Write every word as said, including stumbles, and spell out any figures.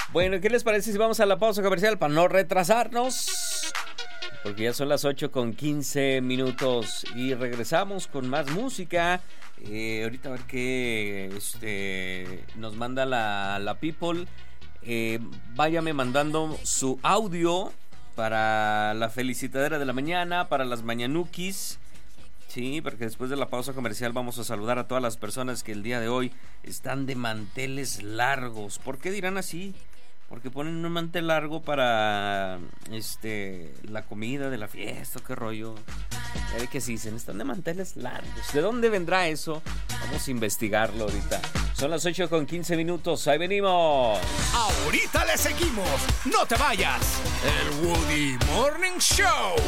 Bueno, ¿qué les parece si vamos a la pausa comercial para no retrasarnos? Porque ya son las ocho con quince minutos y regresamos con más música. Eh, ahorita a ver qué este, nos manda la, la people. Eh, váyame mandando su audio para la felicitadera de la mañana, para las mañanukis. Sí, porque después de la pausa comercial vamos a saludar a todas las personas que el día de hoy están de manteles largos. ¿Por qué dirán así? Porque ponen un mantel largo para este la comida de la fiesta, qué rollo. Ya ve que sí dicen, están de manteles largos. ¿De dónde vendrá eso? Vamos a investigarlo ahorita. Son las ocho con quince minutos, ahí venimos. Ahorita le seguimos, no te vayas. El Woody Morning Show.